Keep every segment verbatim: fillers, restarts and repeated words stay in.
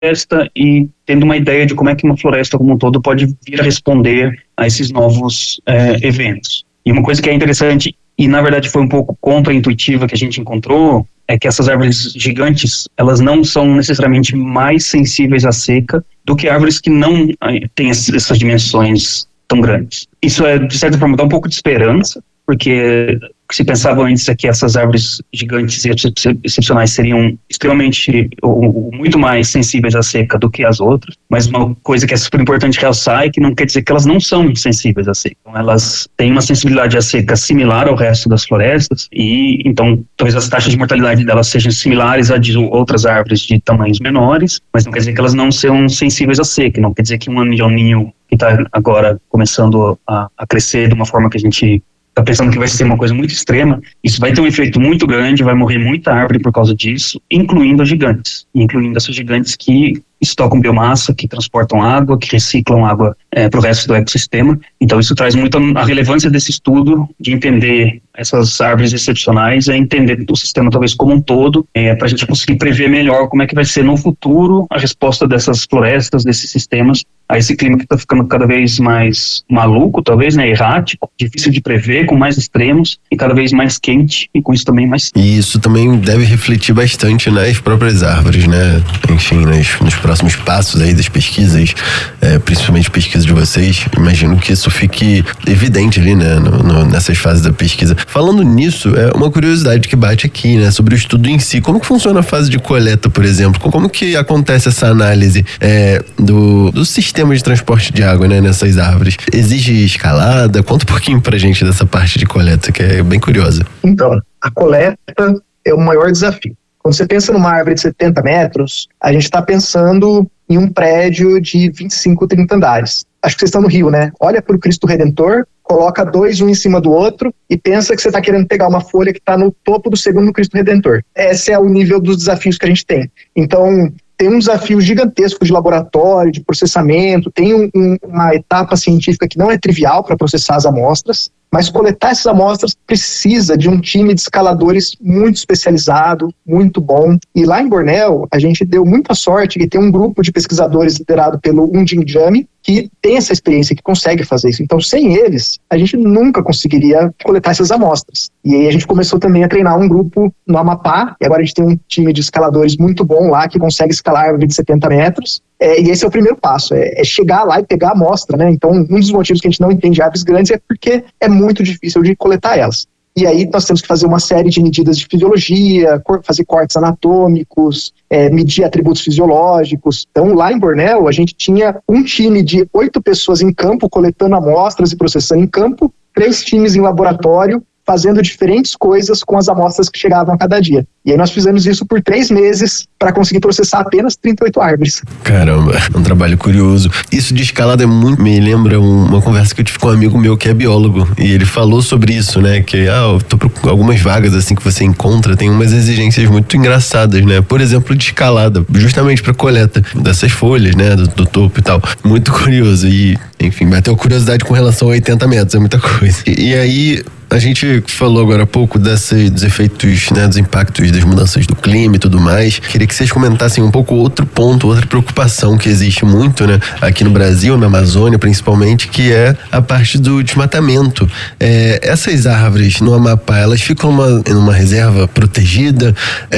floresta e tendo uma ideia de como é que uma floresta como um todo pode vir a responder a esses novos é, eventos. E uma coisa que é interessante, e na verdade foi um pouco contra-intuitiva que a gente encontrou, é que essas árvores gigantes, elas não são necessariamente mais sensíveis à seca do que árvores que não têm essas dimensões tão grandes. Isso é, de certa forma, dá um pouco de esperança, porque se pensava antes é que essas árvores gigantes e excepcionais seriam extremamente ou, ou muito mais sensíveis à seca do que as outras, mas uma coisa que é super importante realçar é que não quer dizer que elas não são sensíveis à seca. Então, elas têm uma sensibilidade à seca similar ao resto das florestas e então talvez as taxas de mortalidade delas sejam similares a de outras árvores de tamanhos menores, mas não quer dizer que elas não sejam sensíveis à seca, não quer dizer que um ninho que está agora começando a, a crescer de uma forma que a gente está pensando que vai ser uma coisa muito extrema, isso vai ter um efeito muito grande, vai morrer muita árvore por causa disso, incluindo as gigantes, incluindo essas gigantes que estocam biomassa, que transportam água, que reciclam água é, para o resto do ecossistema. Então isso traz muito a relevância desse estudo, de entender essas árvores excepcionais, é entender o sistema talvez como um todo, é, para a gente conseguir prever melhor como é que vai ser no futuro a resposta dessas florestas, desses sistemas, a esse clima que está ficando cada vez mais maluco, talvez, né, errático, difícil de prever, com mais extremos e cada vez mais quente e com isso também mais... E isso também deve refletir bastante nas próprias árvores, né? Enfim, nas, nos próximos passos aí das pesquisas, é, principalmente pesquisa de vocês, imagino que isso fique evidente ali, né, no, no, nessas fases da pesquisa. Falando nisso, é uma curiosidade que bate aqui, né, sobre o estudo em si. Como que funciona a fase de coleta, por exemplo? Como que acontece essa análise é, do, do sistema de transporte de água, né, nessas árvores? Exige escalada? Conta um pouquinho pra gente dessa parte de coleta, que é bem curiosa. Então, a coleta é o maior desafio. Quando você pensa numa árvore de setenta metros, a gente está pensando em um prédio de vinte e cinco, trinta andares. Acho que vocês estão no Rio, né? Olha para o Cristo Redentor, coloca dois um em cima do outro e pensa que você está querendo pegar uma folha que está no topo do segundo Cristo Redentor. Esse é o nível dos desafios que a gente tem. Então, tem um desafio gigantesco de laboratório, de processamento, tem um, um, uma etapa científica que não é trivial para processar as amostras, mas coletar essas amostras precisa de um time de escaladores muito especializado, muito bom. E lá em Bornéu, a gente deu muita sorte que tem um grupo de pesquisadores liderado pelo Undine Jami, que tem essa experiência, que consegue fazer isso. Então, sem eles, a gente nunca conseguiria coletar essas amostras. E aí a gente começou também a treinar um grupo no Amapá, e agora a gente tem um time de escaladores muito bom lá, que consegue escalar árvore de setenta metros. É, e esse é o primeiro passo, é, é chegar lá e pegar a amostra, né? Então, um dos motivos que a gente não entende árvores grandes é porque é muito difícil de coletar elas. E aí nós temos que fazer uma série de medidas de fisiologia, cor, fazer cortes anatômicos, é, medir atributos fisiológicos. Então, lá em Bornéu, a gente tinha um time de oito pessoas em campo, coletando amostras e processando em campo, três times em laboratório, fazendo diferentes coisas com as amostras que chegavam a cada dia. E aí nós fizemos isso por três meses para conseguir processar apenas trinta e oito árvores. Caramba, um trabalho curioso. Isso de escalada é muito... Me lembra uma conversa que eu tive com um amigo meu que é biólogo. E ele falou sobre isso, né? Que, ah, eu tô procurando algumas vagas assim que você encontra, tem umas exigências muito engraçadas, né? Por exemplo, de escalada, justamente para coleta dessas folhas, né? Do, do topo e tal. Muito curioso. E, enfim, bateu curiosidade com relação a oitenta metros, é muita coisa. E, e aí... A gente falou agora há pouco desse, dos efeitos, né, dos impactos das mudanças do clima e tudo mais. Queria que vocês comentassem um pouco outro ponto, outra preocupação que existe muito, né, aqui no Brasil, na Amazônia principalmente, que é a parte do desmatamento. É, essas árvores no Amapá, elas ficam numa, numa reserva protegida?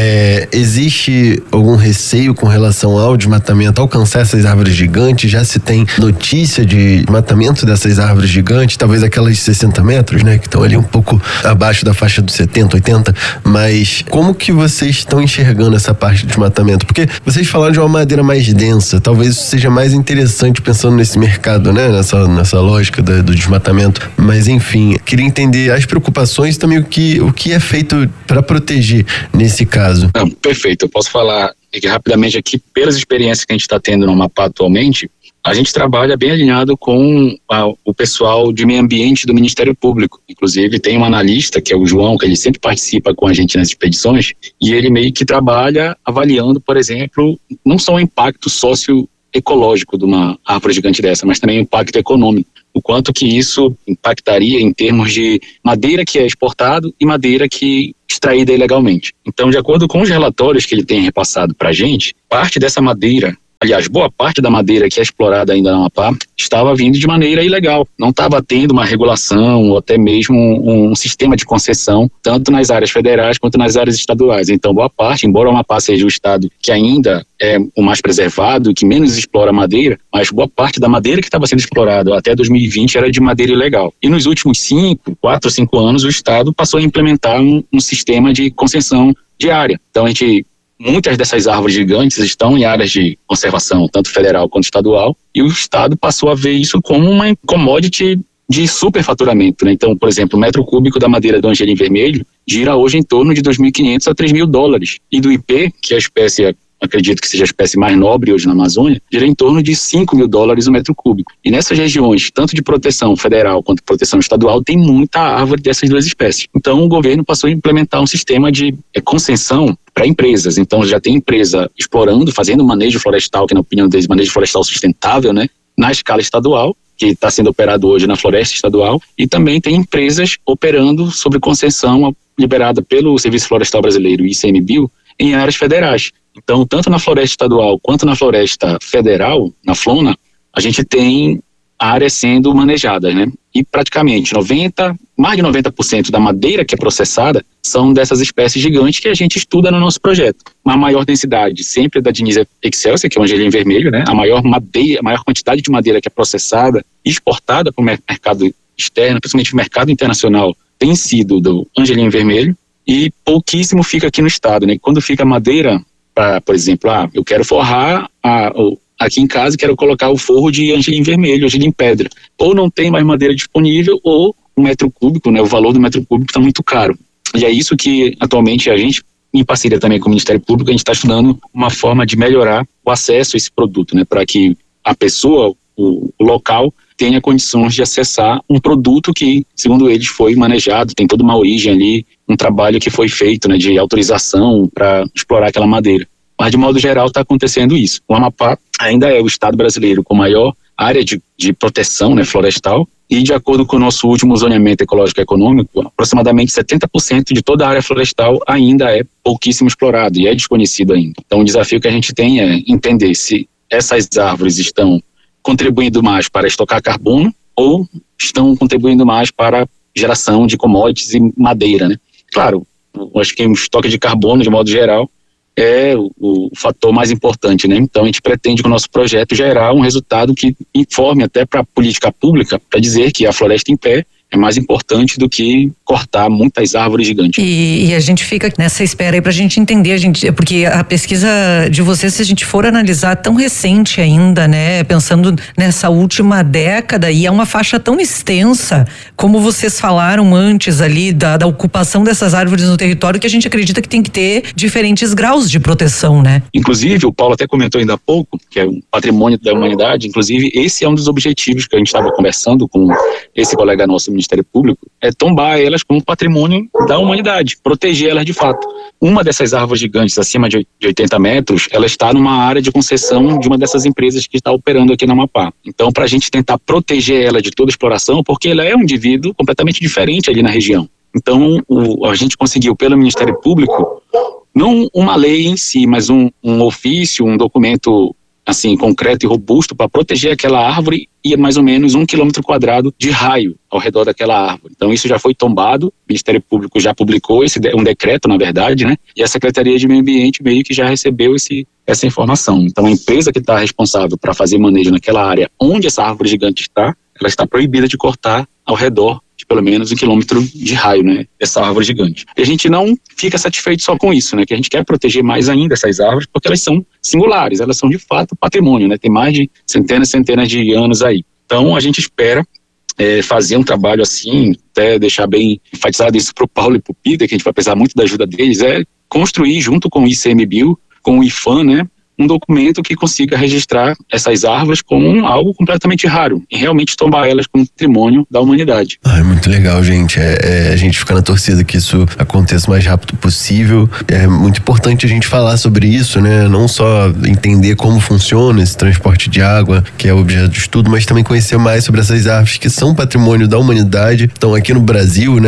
É, existe algum receio com relação ao desmatamento, alcançar essas árvores gigantes? Já se tem notícia de desmatamento dessas árvores gigantes, talvez aquelas de sessenta metros, né, que estão ali um pouco abaixo da faixa dos setenta, oitenta, mas como que vocês estão enxergando essa parte de desmatamento? Porque vocês falaram de uma madeira mais densa, talvez isso seja mais interessante pensando nesse mercado, né? Nessa, nessa lógica do, do desmatamento, mas enfim, queria entender as preocupações e também o que, o que é feito para proteger nesse caso. Não, perfeito, eu posso falar rapidamente aqui, pelas experiências que a gente está tendo no Amapá atualmente. A gente trabalha bem alinhado com a, o pessoal de meio ambiente do Ministério Público. Inclusive, tem um analista, que é o João, que ele sempre participa com a gente nas expedições, e ele meio que trabalha avaliando, por exemplo, não só o impacto socioecológico de uma árvore gigante dessa, mas também o impacto econômico. O quanto que isso impactaria em termos de madeira que é exportado e madeira que é extraída ilegalmente. Então, de acordo com os relatórios que ele tem repassado para a gente, parte dessa madeira aliás, boa parte da madeira que é explorada ainda na Amapá estava vindo de maneira ilegal. Não estava tendo uma regulação ou até mesmo um, um sistema de concessão, tanto nas áreas federais quanto nas áreas estaduais. Então, boa parte, embora o Amapá seja o estado que ainda é o mais preservado, que menos explora madeira, mas boa parte da madeira que estava sendo explorada até dois mil e vinte era de madeira ilegal. E nos últimos cinco, quatro, cinco anos, o estado passou a implementar um, um sistema de concessão diária. Então, a gente... Muitas dessas árvores gigantes estão em áreas de conservação, tanto federal quanto estadual, e o Estado passou a ver isso como uma commodity de superfaturamento, né? Então, por exemplo, o metro cúbico da madeira do angelim vermelho gira hoje em torno de dois mil e quinhentos a três mil dólares. E do ipê, que é a espécie, acredito que seja a espécie mais nobre hoje na Amazônia, gira em torno de cinco mil dólares o metro cúbico. E nessas regiões, tanto de proteção federal quanto de proteção estadual, tem muita árvore dessas duas espécies. Então, o governo passou a implementar um sistema de é, concessão para empresas. Então, já tem empresa explorando, fazendo manejo florestal, que na opinião deles, manejo florestal sustentável, né, na escala estadual, que está sendo operado hoje na floresta estadual, e também tem empresas operando sobre concessão liberada pelo Serviço Florestal Brasileiro e ICMBio em áreas federais. Então, tanto na floresta estadual quanto na floresta federal, na FLONA, a gente tem áreas sendo manejadas, né? E praticamente noventa, mais de noventa por cento da madeira que é processada são dessas espécies gigantes que a gente estuda no nosso projeto. Uma maior densidade sempre da Diniz excelsa, que é o angelim vermelho, né? A maior madeira, a maior quantidade de madeira que é processada e exportada para o mercado externo, principalmente o mercado internacional, tem sido do angelim vermelho, e pouquíssimo fica aqui no estado, né? Quando fica madeira, pra, por exemplo, ah, eu quero forrar a, o, aqui em casa, quero colocar o forro de angelim vermelho, angelim pedra. Ou não tem mais madeira disponível, ou o metro cúbico, né? O valor do metro cúbico está muito caro. E é isso que atualmente a gente, em parceria também com o Ministério Público, a gente está estudando uma forma de melhorar o acesso a esse produto, né? Para que a pessoa, o, o local, tenha condições de acessar um produto que, segundo eles, foi manejado, tem toda uma origem ali, um trabalho que foi feito, né, de autorização para explorar aquela madeira. Mas, de modo geral, está acontecendo isso. O Amapá ainda é o estado brasileiro com maior área de, de proteção, né, florestal, e, de acordo com o nosso último zoneamento ecológico e econômico, aproximadamente setenta por cento de toda a área florestal ainda é pouquíssimo explorado e é desconhecido ainda. Então, o desafio que a gente tem é entender se essas árvores estão contribuindo mais para estocar carbono ou estão contribuindo mais para geração de commodities e madeira, né? Claro, eu acho que o estoque de carbono, de modo geral, é o, o fator mais importante, né? Então, a gente pretende com o nosso projeto gerar um resultado que informe até para a política pública, para dizer que a floresta em pé é mais importante do que cortar muitas árvores gigantes. E, e a gente fica nessa espera aí pra gente entender, a gente, porque a pesquisa de vocês, se a gente for analisar, tão recente ainda, né? Pensando nessa última década, e é uma faixa tão extensa, como vocês falaram antes ali, da, da ocupação dessas árvores no território, que a gente acredita que tem que ter diferentes graus de proteção, né? Inclusive, o Paulo até comentou ainda há pouco, que é um patrimônio da humanidade, inclusive esse é um dos objetivos que a gente estava conversando com esse colega nosso, Ministério Público, é tombar elas como patrimônio da humanidade, proteger elas de fato. Uma dessas árvores gigantes, acima de oitenta metros, ela está numa área de concessão de uma dessas empresas que está operando aqui na Amapá. Então, para a gente tentar proteger ela de toda exploração, porque ela é um indivíduo completamente diferente ali na região. Então, o, a gente conseguiu, pelo Ministério Público, não uma lei em si, mas um, um ofício, um documento assim, concreto e robusto para proteger aquela árvore e mais ou menos um quilômetro quadrado de raio ao redor daquela árvore. Então isso já foi tombado, o Ministério Público já publicou esse um decreto, na verdade, né? E a Secretaria de Meio Ambiente meio que já recebeu esse, essa informação. Então a empresa que está responsável para fazer manejo naquela área onde essa árvore gigante está, ela está proibida de cortar ao redor de pelo menos um quilômetro de raio, né, dessa árvore gigante. E a gente não fica satisfeito só com isso, né, que a gente quer proteger mais ainda essas árvores, porque elas são singulares, elas são de fato patrimônio, né, tem mais de centenas e centenas de anos aí. Então a gente espera é, fazer um trabalho assim, até deixar bem enfatizado isso para o Paulo e para o Peter, que a gente vai precisar muito da ajuda deles, é construir junto com o ICMBio, com o IFAM, né, um documento que consiga registrar essas árvores como algo completamente raro e realmente tombar elas como patrimônio da humanidade. Ah, é muito legal, gente. É, é, a gente fica na torcida que isso aconteça o mais rápido possível. É muito importante a gente falar sobre isso, né? Não só entender como funciona esse transporte de água, que é o objeto de estudo, mas também conhecer mais sobre essas árvores que são patrimônio da humanidade. Então, aqui no Brasil, né?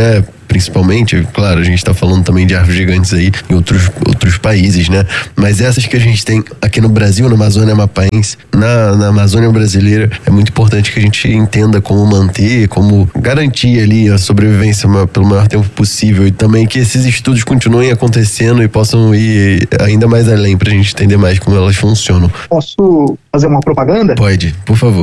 principalmente, claro, a gente tá falando também de árvores gigantes aí em outros, outros países, né? Mas essas que a gente tem aqui no Brasil, na Amazônia Amapaense, na, na Amazônia brasileira, é muito importante que a gente entenda como manter, como garantir ali a sobrevivência pelo maior tempo possível e também que esses estudos continuem acontecendo e possam ir ainda mais além pra gente entender mais como elas funcionam. Posso fazer uma propaganda? Pode, por favor.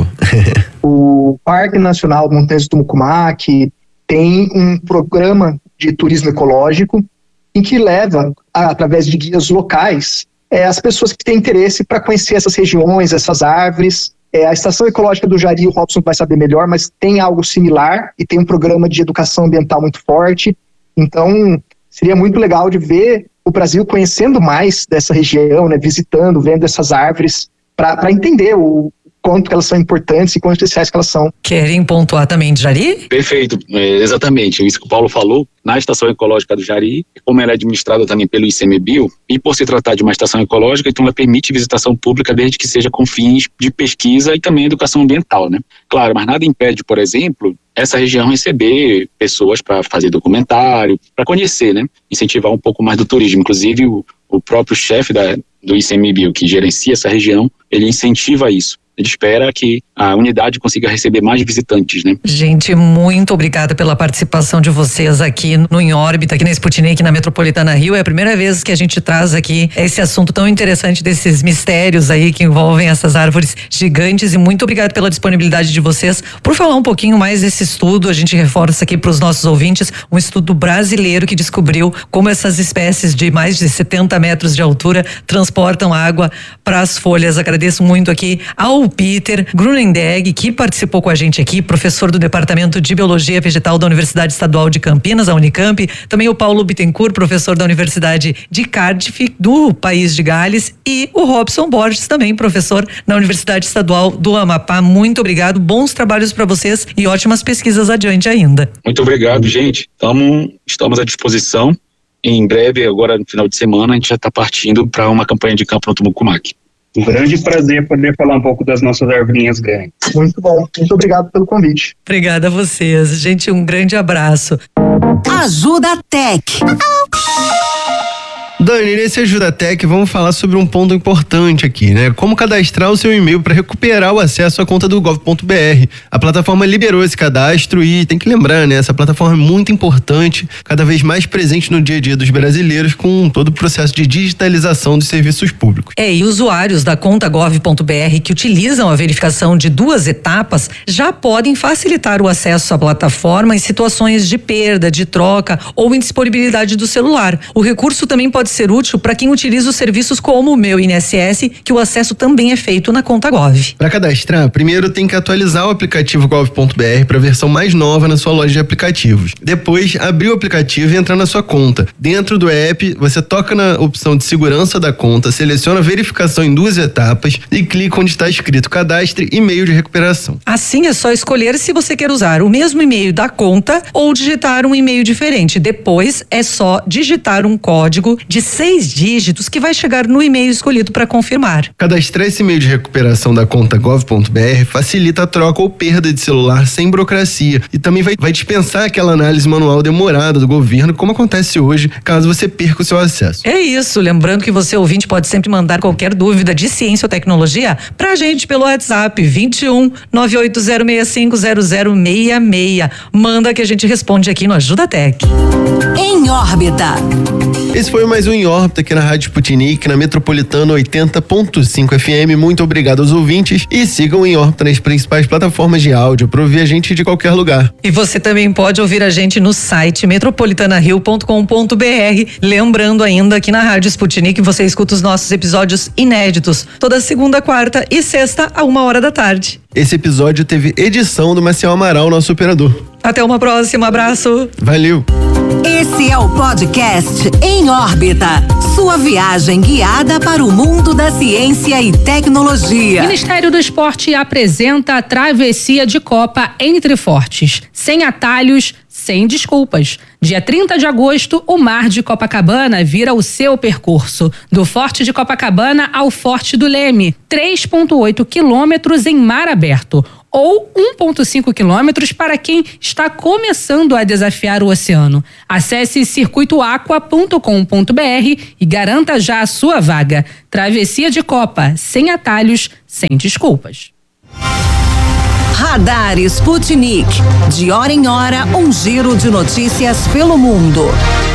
O Parque Nacional Montanhas do Mucumac tem um programa de turismo ecológico em que leva, através de guias locais, é, as pessoas que têm interesse para conhecer essas regiões, essas árvores. É, a Estação Ecológica do Jari, o Robson vai saber melhor, mas tem algo similar e tem um programa de educação ambiental muito forte. Então, seria muito legal de ver o Brasil conhecendo mais dessa região, né, visitando, vendo essas árvores, para entender o quanto elas são importantes e quão especiais que elas são. Querem pontuar também de Jari? Perfeito, é, exatamente, isso que o Paulo falou, na Estação Ecológica do Jari, como ela é administrada também pelo ICMBio, e por se tratar de uma estação ecológica, então ela permite visitação pública desde que seja com fins de pesquisa e também educação ambiental, né? Claro, mas nada impede, por exemplo, essa região receber pessoas para fazer documentário, para conhecer, né? Incentivar um pouco mais do turismo, inclusive o, o próprio chefe da, do ICMBio, que gerencia essa região, ele incentiva isso. A gente espera que a unidade consiga receber mais visitantes, né? Gente, muito obrigada pela participação de vocês aqui no Em Órbita, aqui na Sputnik, na Metropolitana Rio. É a primeira vez que a gente traz aqui esse assunto tão interessante desses mistérios aí que envolvem essas árvores gigantes, e muito obrigada pela disponibilidade de vocês por falar um pouquinho mais desse estudo. A gente reforça aqui para os nossos ouvintes, um estudo brasileiro que descobriu como essas espécies de mais de setenta metros de altura transportam água para as folhas. Agradeço muito aqui ao Peter Grunendeg, que participou com a gente aqui, professor do Departamento de Biologia Vegetal da Universidade Estadual de Campinas, a Unicamp. Também o Paulo Bittencourt, professor da Universidade de Cardiff, do País de Gales. E o Robson Borges, também professor na Universidade Estadual do Amapá. Muito obrigado, bons trabalhos para vocês e ótimas pesquisas adiante ainda. Muito obrigado, gente. Tamo, estamos à disposição. Em breve, agora no final de semana, a gente já está partindo para uma campanha de campo no Tumucumac. Um grande prazer poder falar um pouco das nossas arvorinhas grandes. Muito bom, muito obrigado pelo convite. Obrigada a vocês, gente, um grande abraço. Ajuda Tech. Dani, nesse Ajuda Tech vamos falar sobre um ponto importante aqui, né? Como cadastrar o seu e-mail para recuperar o acesso à conta do gov ponto br. A plataforma liberou esse cadastro e tem que lembrar, né? Essa plataforma é muito importante, cada vez mais presente no dia a dia dos brasileiros, com todo o processo de digitalização dos serviços públicos. É, e usuários da conta gov ponto br que utilizam a verificação de duas etapas já podem facilitar o acesso à plataforma em situações de perda, de troca ou indisponibilidade do celular. O recurso também pode ser útil para quem utiliza os serviços como o Meu I N S S, que o acesso também é feito na conta Gov. Para cadastrar, primeiro tem que atualizar o aplicativo gov ponto br para a versão mais nova na sua loja de aplicativos. Depois, abrir o aplicativo e entrar na sua conta. Dentro do app, você toca na opção de segurança da conta, seleciona verificação em duas etapas e clica onde está escrito cadastre e-mail de recuperação. Assim é só escolher se você quer usar o mesmo e-mail da conta ou digitar um e-mail diferente. Depois é só digitar um código de seis dígitos que vai chegar no e-mail escolhido para confirmar. Cadastrar esse e-mail de recuperação da conta gov ponto br facilita a troca ou perda de celular sem burocracia e também vai, vai dispensar aquela análise manual demorada do governo, como acontece hoje, caso você perca o seu acesso. É isso, lembrando que você, ouvinte, pode sempre mandar qualquer dúvida de ciência ou tecnologia pra gente pelo WhatsApp vinte e um, nove oito zero seis cinco zero zero seis seis. Manda que a gente responde aqui no Ajuda Tech. Em órbita. Esse foi mais um Em Órbita aqui na Rádio Sputnik, na Metropolitana oitenta ponto cinco F M. Muito obrigado aos ouvintes e sigam Em Órbita nas principais plataformas de áudio para ouvir a gente de qualquer lugar. E você também pode ouvir a gente no site metropolitana rio ponto com ponto br. Lembrando ainda que na Rádio Sputnik você escuta os nossos episódios inéditos toda segunda, quarta e sexta a uma hora da tarde. Esse episódio teve edição do Maciel Amaral, nosso operador. Até uma próxima, abraço. Valeu. Esse é o podcast Em Órbita, sua viagem guiada para o mundo da ciência e tecnologia. Ministério do Esporte apresenta a travessia de Copa Entre Fortes, sem atalhos, sem desculpas. Dia trinta de agosto, o Mar de Copacabana vira o seu percurso. Do Forte de Copacabana ao Forte do Leme. três vírgula oito quilômetros em mar aberto. ou um vírgula cinco quilômetros para quem está começando a desafiar o oceano. Acesse circuito aqua ponto com ponto br e garanta já a sua vaga. Travessia de Copa, sem atalhos, sem desculpas. Radar Sputnik. De hora em hora, um giro de notícias pelo mundo.